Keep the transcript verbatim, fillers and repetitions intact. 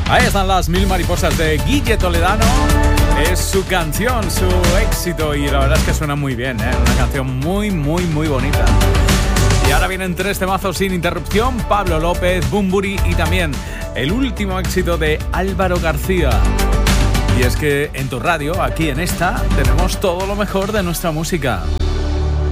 Ahí están las Mil Mariposas de Guille Toledano. Es su canción, su éxito, y la verdad es que suena muy bien, ¿eh? Una canción muy, muy, muy bonita. Y ahora vienen tres temazos sin interrupción: Pablo López, Bunbury y también el último éxito de Álvaro García. Y es que en tu radio, aquí en esta, tenemos todo lo mejor de nuestra música.